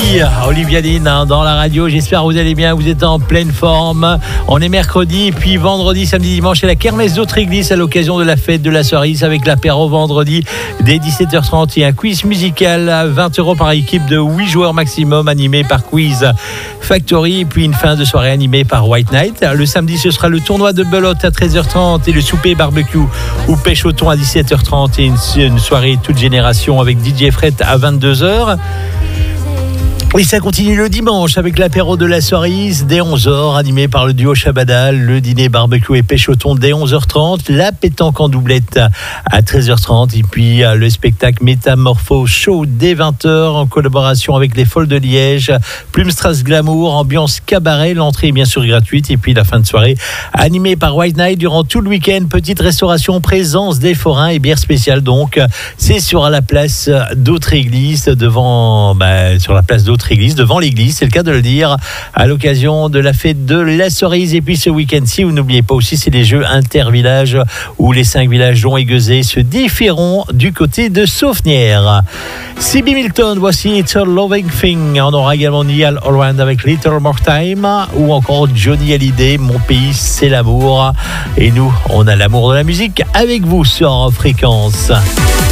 Olivia Dean dans la radio. J'espère que vous allez bien, vous êtes en pleine forme. On est mercredi et puis vendredi, samedi, dimanche, c'est la kermesse d'Autre-Église à l'occasion de la fête de la cerise avec l'apéro vendredi dès 17h30 et un quiz musical à 20 € par équipe de 8 joueurs maximum animé par Quiz Factory et puis une fin de soirée animée par White Night. Le samedi, ce sera le tournoi de belote à 13h30 et le souper barbecue ou pêche au thon à 17h30 et une soirée toute génération avec DJ Fred à 22h. Oui, ça continue le dimanche avec l'apéro de la cerise dès 11h, animé par le duo Chabadal, le dîner barbecue et pêche au thon dès 11h30, la pétanque en doublette à 13h30 et puis le spectacle Métamorpho Show dès 20h en collaboration avec les Folles de Liège, Plume Strass Glamour, ambiance cabaret, l'entrée est bien sûr gratuite et puis la fin de soirée animée par White Night durant tout le week-end, petite restauration, présence des forains et bière spéciale donc, c'est sur la place d'Autre-Église devant l'église, c'est le cas de le dire, à l'occasion de la fête de la cerise. Et puis ce week-end-ci, vous n'oubliez pas aussi, c'est les jeux intervillages où les 5 villages dont Aiguezé se différeront du côté de Saufnières. C.B. Milton, voici It's a Loving Thing. On aura également Niall Horan avec Little More Time ou encore Johnny Hallyday, Mon pays c'est l'amour. Et nous, on a l'amour de la musique avec vous sur Fréquence.